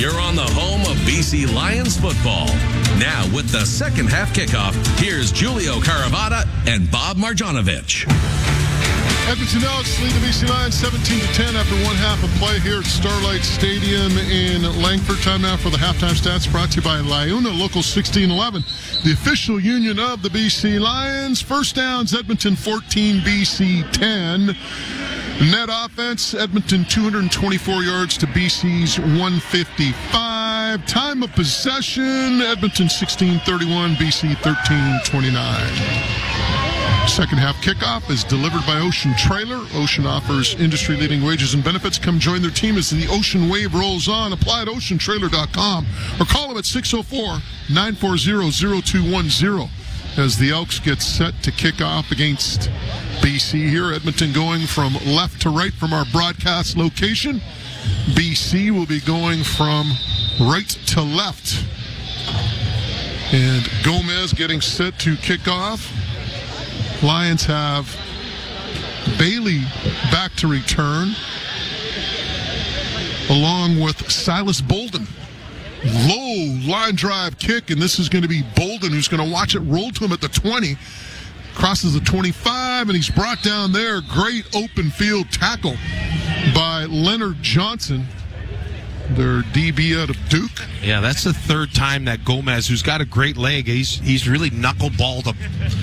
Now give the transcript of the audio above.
You're on the home of BC Lions football. Now with the second half kickoff, here's Julio Caravata and Bob Marjanovic. Edmonton Elks lead the BC Lions 17-10 after one half of play here at Starlight Stadium in Langford. Time now for the halftime stats brought to you by Liuna Local 1611, the official union of the BC Lions. First downs, Edmonton 14, BC 10. Net offense, Edmonton 224 yards to BC's 155. Time of possession, Edmonton 16-31, BC 13-29. Second half kickoff is delivered by Ocean Trailer. Ocean offers industry-leading wages and benefits. Come join their team as the Ocean Wave rolls on. Apply at oceantrailer.com or call them at 604-940-0210 as the Elks get set to kick off against BC here. Edmonton going from left to right from our broadcast location. BC will be going from right to left. And Gomez getting set to kick off. Lions have Bailey back to return, along with Silas Bolden. Low line drive kick, and this is going to be Bolden who's going to watch it roll to him at the 20. Crosses the 25, and he's brought down there. Great open field tackle by Leonard Johnson, their DB out of Duke. Yeah, that's the third time that Gomez, who's got a great leg, he's really knuckleballed a